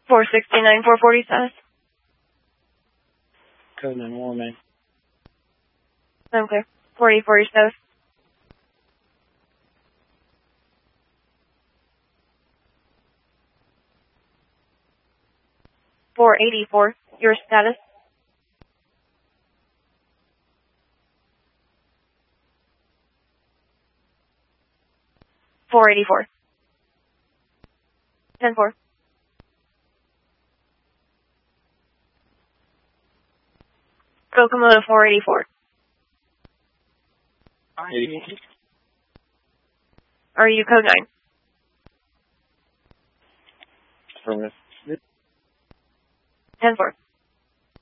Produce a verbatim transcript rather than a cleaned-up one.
four sixty-nine, four forty status. Code nine one, man. I'm clear. four eighty-four status. four eighty-four, your status. four eighty-four. ten four. Kokomoto four eighty-four. eighty-four. Are you code nine? Affirmative. ten four.